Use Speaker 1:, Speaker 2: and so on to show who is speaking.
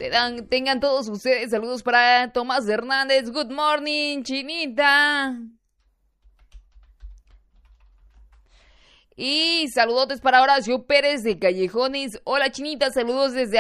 Speaker 1: Tengan todos ustedes saludos para Tomás Hernández. Good morning, Chinita. Y saludotes para Horacio Pérez de Callejones. Hola, Chinita, saludos desde